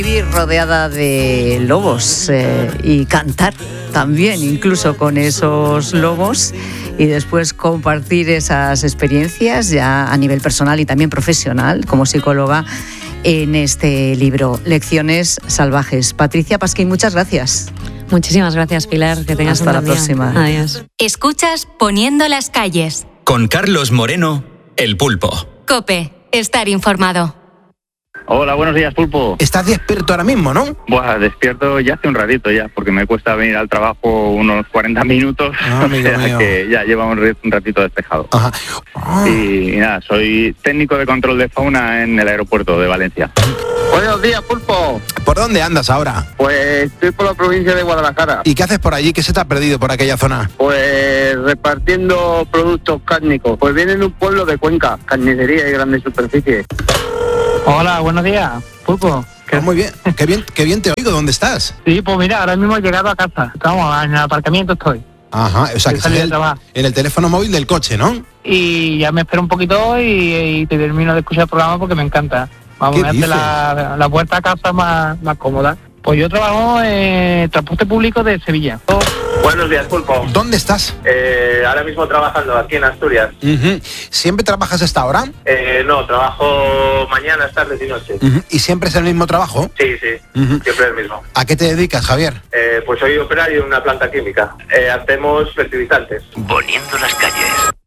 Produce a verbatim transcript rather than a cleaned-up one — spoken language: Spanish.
Vivir rodeada de lobos eh, y cantar también, incluso con esos lobos, y después compartir esas experiencias ya a nivel personal y también profesional como psicóloga en este libro, Lecciones Salvajes. Patricia Pasquín, muchas gracias. Muchísimas gracias, Pilar. Que tengas Hasta un la buen día. próxima. Adiós. Escuchas Poniendo las calles. Con Carlos Moreno, El Pulpo. COPE. Estar informado. Hola, buenos días, Pulpo. Estás despierto ahora mismo, ¿no? Buah, despierto ya hace un ratito ya, porque me cuesta venir al trabajo unos cuarenta minutos, Ah, amigo o sea mío. que ya lleva un, un ratito despejado. Ajá. Ah. Y, y nada, soy técnico de control de fauna en el aeropuerto de Valencia. Buenos días, Pulpo. ¿Por dónde andas ahora? Pues estoy por la provincia de Guadalajara. ¿Y qué haces por allí? ¿Qué se te ha perdido por aquella zona? Pues repartiendo productos cárnicos. Pues viene de un pueblo de Cuenca, carnicería y grandes superficies. Hola, buenos días, Pulpo. Oh, muy bien, qué bien, qué bien te oigo. ¿Dónde estás? Sí, pues mira, ahora mismo he llegado a casa. Estamos en el aparcamiento estoy. Ajá, o sea, que Salí estás de en, trabajar. en el teléfono móvil del coche, ¿no? Y ya me espero un poquito y, y te termino de escuchar el programa porque me encanta. Vamos ¿Qué a hacer dices? la, la vuelta a casa más, más cómoda. Pues yo trabajo en transporte público de Sevilla. Buenos días, Pulpo. ¿Dónde estás? Eh, ahora mismo trabajando aquí en Asturias. Uh-huh. ¿Siempre trabajas a esta hora? Eh, no, trabajo mañanas, tardes y noches. Uh-huh. ¿Y siempre es el mismo trabajo? Sí, sí, Uh-huh. siempre el mismo. ¿A qué te dedicas, Javier? Eh, pues soy operario en una planta química. Eh, hacemos fertilizantes. Poniendo las calles.